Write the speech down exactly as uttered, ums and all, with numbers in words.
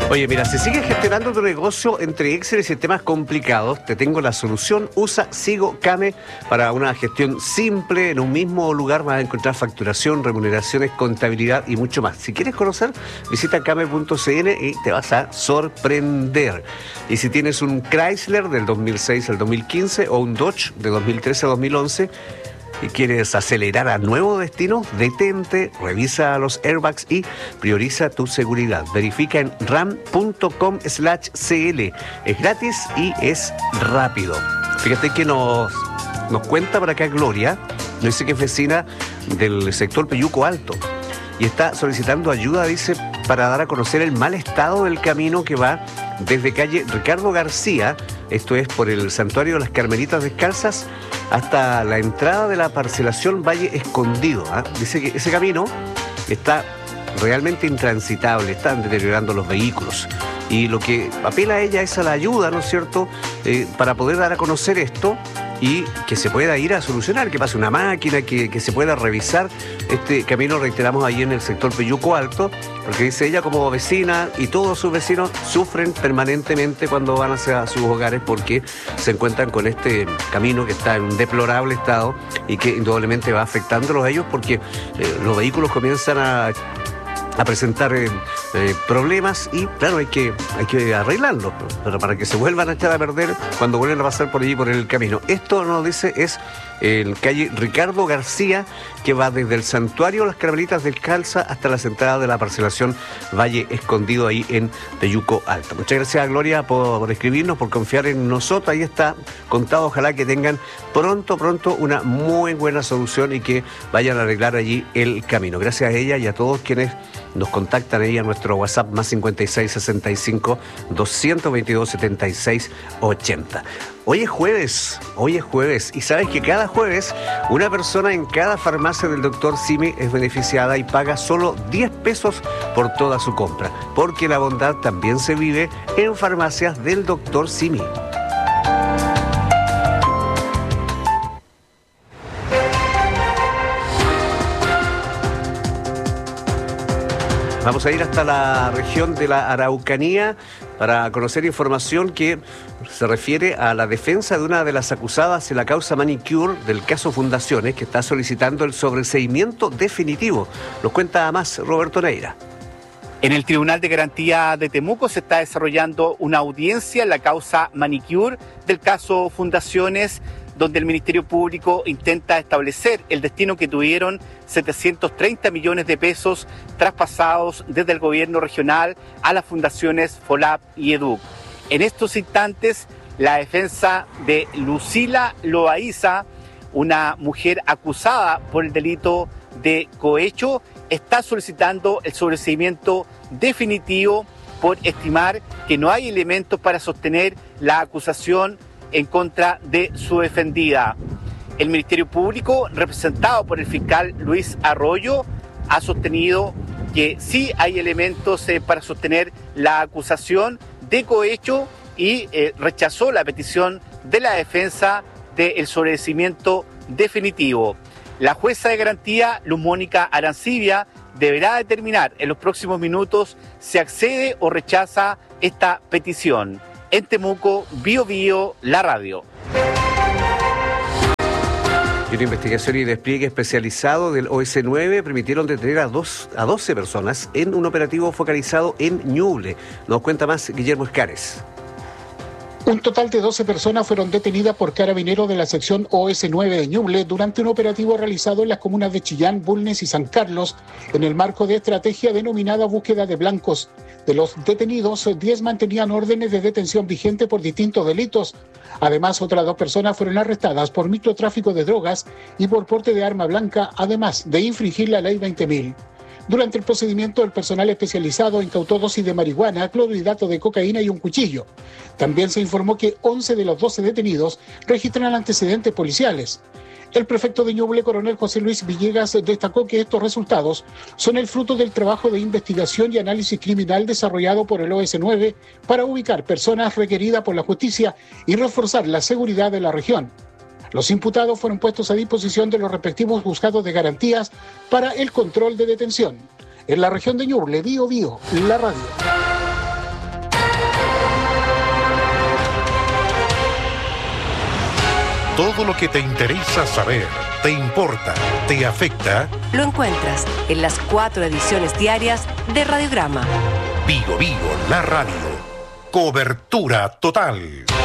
Oye, mira, si sigues gestionando tu negocio entre Excel y sistemas complicados, te tengo la solución. Usa Sigo Came para una gestión simple. En un mismo lugar vas a encontrar facturación, remuneraciones, contabilidad y mucho más. Si quieres conocer, visita came punto c n y te vas a sorprender. Y si tienes un Chrysler del dos mil seis al dos mil quince o un Dodge de dos mil trece a dos mil once, y quieres acelerar a nuevo destino, detente, revisa los airbags y prioriza tu seguridad. Verifica en ram punto com slash c l. Es gratis y es rápido. Fíjate que nos, nos cuenta por acá Gloria, nos dice que es vecina del sector Peyuco Alto y está solicitando ayuda, dice, para dar a conocer el mal estado del camino que va desde calle Ricardo García, esto es por el Santuario de las Carmelitas Descalzas, hasta la entrada de la parcelación Valle Escondido. ¿eh? Dice que ese camino está realmente intransitable, están deteriorando los vehículos. Y lo que apela a ella es a la ayuda, ¿no es cierto?, eh, para poder dar a conocer esto y que se pueda ir a solucionar, que pase una máquina, que, que se pueda revisar este camino, reiteramos, ahí en el sector Peyuco Alto, porque dice ella, como vecina y todos sus vecinos sufren permanentemente cuando van hacia sus hogares porque se encuentran con este camino que está en un deplorable estado y que indudablemente va afectándolos a ellos porque eh, los vehículos comienzan a a presentar eh, eh, problemas y claro, hay que, hay que arreglarlos, pero para que se vuelvan a echar a perder cuando vuelven a pasar por allí por el camino. Esto nos dice es el calle Ricardo García, que va desde el Santuario Las Carmelitas Descalzas hasta la entrada de la parcelación Valle Escondido ahí en Peyuco Alto. Muchas gracias, Gloria, por, por escribirnos, por confiar en nosotros. Ahí está contado. Ojalá que tengan pronto, pronto una muy buena solución y que vayan a arreglar allí el camino. Gracias a ella y a todos quienes nos contactan ahí a nuestro WhatsApp más cincuenta y seis sesenta y cinco doscientos veintidós setenta y seis ochenta. Hoy es jueves, hoy es jueves y sabes que cada jueves una persona en cada farmacia del doctor Simi es beneficiada y paga solo diez pesos por toda su compra, porque la bondad también se vive en farmacias del doctor Simi. Vamos a ir hasta la región de la Araucanía para conocer información que se refiere a la defensa de una de las acusadas en la causa Manicure del caso Fundaciones, que está solicitando el sobreseimiento definitivo. Nos cuenta más Roberto Neira. En el Tribunal de Garantía de Temuco se está desarrollando una audiencia en la causa Manicure del caso Fundaciones, donde el Ministerio Público intenta establecer el destino que tuvieron setecientos treinta millones de pesos traspasados desde el gobierno regional a las fundaciones FOLAP y EDUC. En estos instantes, la defensa de Lucila Loaiza, una mujer acusada por el delito de cohecho, está solicitando el sobreseimiento definitivo por estimar que no hay elementos para sostener la acusación en contra de su defendida. El Ministerio Público, representado por el fiscal Luis Arroyo, ha sostenido que sí hay elementos eh, para sostener la acusación de cohecho y eh, rechazó la petición de la defensa del sobreseimiento definitivo. La jueza de garantía, Luz Mónica Arancibia, deberá determinar en los próximos minutos si accede o rechaza esta petición. En Temuco, Bio Bio, la radio. Y una investigación y despliegue especializado del O S nueve permitieron detener a, dos, a doce personas en un operativo focalizado en Ñuble. Nos cuenta más Guillermo Escares. Un total de doce personas fueron detenidas por carabineros de la sección O S nueve de Ñuble durante un operativo realizado en las comunas de Chillán, Bulnes y San Carlos en el marco de estrategia denominada Búsqueda de Blancos. De los detenidos, diez mantenían órdenes de detención vigente por distintos delitos. Además, otras dos personas fueron arrestadas por microtráfico de drogas y por porte de arma blanca, además de infringir la ley veinte mil. Durante el procedimiento, el personal especializado incautó dosis de marihuana, clorhidrato de cocaína y un cuchillo. También se informó que once de los doce detenidos registran antecedentes policiales. El prefecto de Ñuble, coronel José Luis Villegas, destacó que estos resultados son el fruto del trabajo de investigación y análisis criminal desarrollado por el O S nueve para ubicar personas requeridas por la justicia y reforzar la seguridad de la región. Los imputados fueron puestos a disposición de los respectivos juzgados de garantías para el control de detención. En la región de Ñuble, Bio Bio, la radio. Todo lo que te interesa saber, te importa, te afecta, lo encuentras en las cuatro ediciones diarias de Radiograma. Vigo Vigo, la radio. Cobertura total.